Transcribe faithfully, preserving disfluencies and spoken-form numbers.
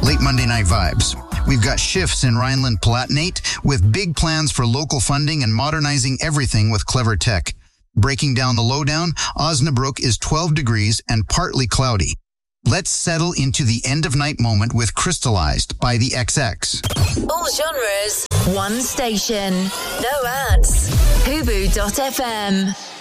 Late Monday night vibes. We've got shifts in Rhineland-Palatinate with big plans for local funding and modernizing everything with clever tech. Breaking down the lowdown, Osnabrück is twelve degrees and partly cloudy. Let's settle into the end-of-night moment with Crystallized by the X X. All genres, one station, no ads. Hubu dot f m.